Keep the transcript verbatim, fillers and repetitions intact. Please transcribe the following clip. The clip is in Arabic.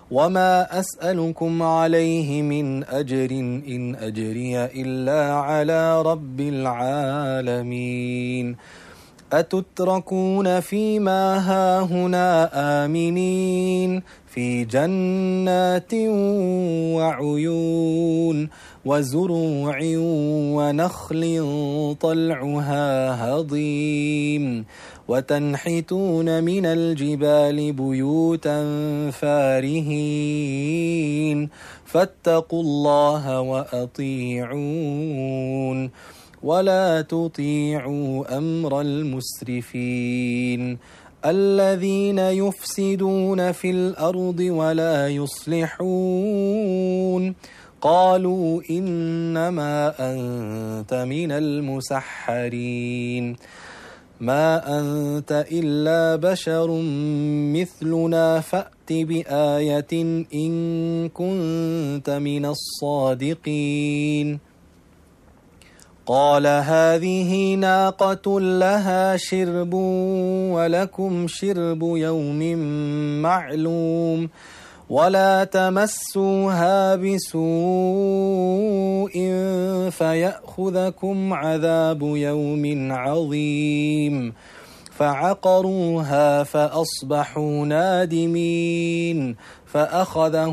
وما أسألكم عليه من أجر إن أجري إلا على رب العالمين. أتتركون فيما هاهنا آمنين في جنات وعيون وزروع ونخل طلعها هضيم وتنحتون من الجبال بيوتا فارهين فاتقوا الله وأطيعون ولا تطيعوا أمر المسرفين الذين يفسدون في الأرض ولا يصلحون. قالوا إنما أنت من المسحرين ما أنت إلا بشر مثلنا فأت بآية إن كنت من الصادقين. قال هذه ناقة لها شرب ولكم شرب يوم معلوم ولا تمسوها بسوء فيأخذكم عذاب يوم عظيم. فعقروها فأصبحوا نادمين فأخذهم